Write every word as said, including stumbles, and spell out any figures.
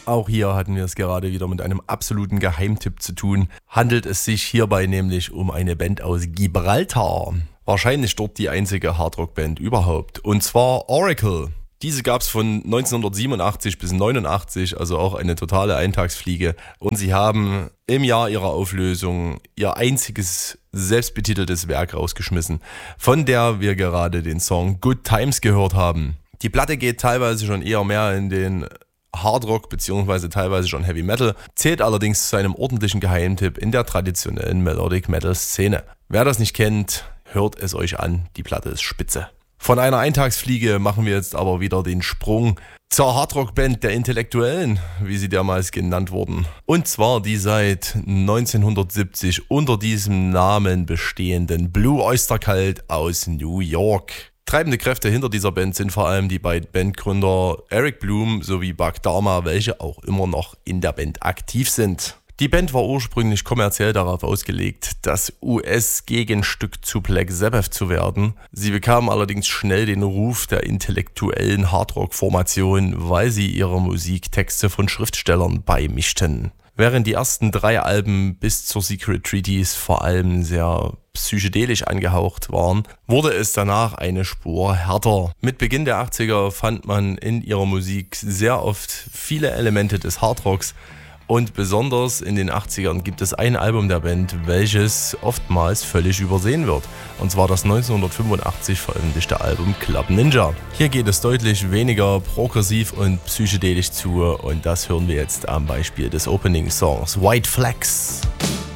Auch hier hatten wir es gerade wieder mit einem absoluten Geheimtipp zu tun. Handelt es sich hierbei nämlich um eine Band aus Gibraltar. Wahrscheinlich dort die einzige Hardrock-Band überhaupt. Und zwar Oracle. Diese gab es von neunzehnhundertsiebenundachtzig bis neunundachtzig, also auch eine totale Eintagsfliege. Und sie haben im Jahr ihrer Auflösung ihr einziges selbstbetiteltes Werk rausgeschmissen, von der wir gerade den Song Good Times gehört haben. Die Platte geht teilweise schon eher mehr in den Hardrock beziehungsweise teilweise schon Heavy Metal, zählt allerdings zu einem ordentlichen Geheimtipp in der traditionellen Melodic Metal Szene. Wer das nicht kennt, hört es euch an, die Platte ist spitze. Von einer Eintagsfliege machen wir jetzt aber wieder den Sprung zur Hardrock-Band der Intellektuellen, wie sie damals genannt wurden. Und zwar die seit neunzehnhundertsiebzig unter diesem Namen bestehenden Blue Oyster Cult aus New York. Treibende Kräfte hinter dieser Band sind vor allem die beiden Bandgründer Eric Bloom sowie Buck Dharma, welche auch immer noch in der Band aktiv sind. Die Band war ursprünglich kommerziell darauf ausgelegt, das U S-Gegenstück zu Black Sabbath zu werden. Sie bekamen allerdings schnell den Ruf der intellektuellen Hardrock-Formation, weil sie ihre Musik Texte von Schriftstellern beimischten. Während die ersten drei Alben bis zur Secret Treaties vor allem sehr psychedelisch angehaucht waren, wurde es danach eine Spur härter. Mit Beginn der achtziger fand man in ihrer Musik sehr oft viele Elemente des Hardrocks. Und besonders in den achtzigern gibt es ein Album der Band, welches oftmals völlig übersehen wird. Und zwar das neunzehnhundertfünfundachtzig veröffentlichte Album Club Ninja. Hier geht es deutlich weniger progressiv und psychedelisch zu und das hören wir jetzt am Beispiel des Opening-Songs White Flags.